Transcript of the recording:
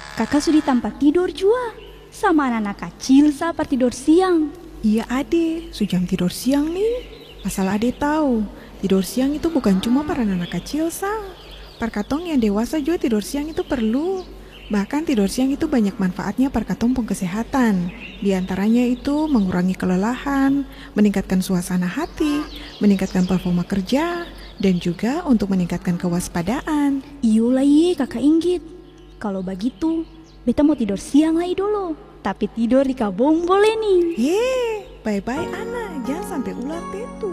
Kakak sudah tampak tidur jua. Sama anak-anak kecil saat tidur siang. Iya ade, sejam tidur siang nih. Asal ade tahu, tidur siang itu bukan cuma para anak kecil Parkatong yang dewasa juga tidur siang itu perlu. Bahkan tidur siang itu banyak manfaatnya parkatong pun kesehatan. Di antaranya itu mengurangi kelelahan, meningkatkan suasana hati, meningkatkan performa kerja, dan juga untuk meningkatkan kewaspadaan. Iyalah iya kakak Inggit. Kalau begitu, beta mau tidur siang lagi dulu. Tapi tidur di kabong boleh nih. Bye-bye anak, jangan sampai ular tetu.